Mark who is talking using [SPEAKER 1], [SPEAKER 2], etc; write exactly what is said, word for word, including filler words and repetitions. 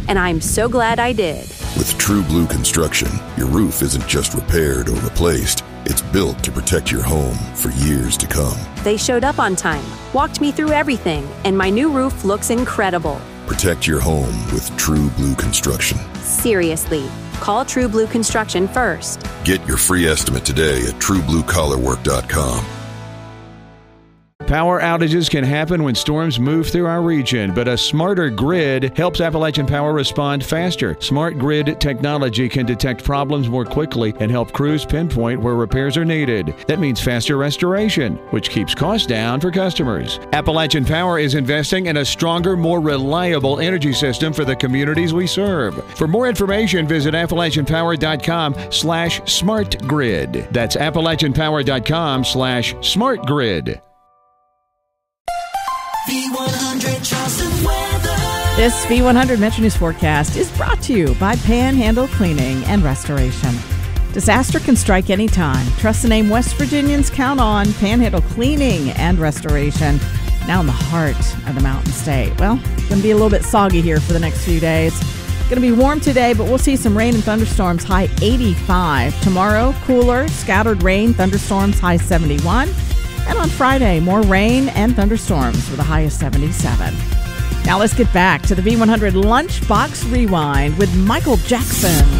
[SPEAKER 1] and I'm so glad I did.
[SPEAKER 2] With True Blue Construction, your roof isn't just repaired or replaced. It's built to protect your home for years to come.
[SPEAKER 1] They showed up on time, walked me through everything, and my new roof looks incredible.
[SPEAKER 2] Protect your home with True Blue Construction.
[SPEAKER 1] Seriously, call True Blue Construction first.
[SPEAKER 2] Get your free estimate today at true blue collar work dot com.
[SPEAKER 3] Power outages can happen when storms move through our region, but a smarter grid helps Appalachian Power respond faster. Smart grid technology can detect problems more quickly and help crews pinpoint where repairs are needed. That means faster restoration, which keeps costs down for customers. Appalachian Power is investing in a stronger, more reliable energy system for the communities we serve. For more information, visit appalachian power dot com slash smart grid. That's appalachian power dot com slash smart grid.
[SPEAKER 4] V one hundred Charleston weather.
[SPEAKER 5] This V one hundred Metro News forecast is brought to you by Panhandle Cleaning and Restoration. Disaster can strike anytime. Trust the name West Virginians count on. Panhandle Cleaning and Restoration, now in the heart of the Mountain State. Well, it's going to be a little bit soggy here for the next few days. Going to be warm today, but we'll see some rain and thunderstorms, high eighty-five. Tomorrow, cooler, scattered rain, thunderstorms, high seventy-one. And on Friday, more rain and thunderstorms with a high of seventy-seven. Now let's get back to the V one hundred Lunchbox Rewind with Michael Jackson.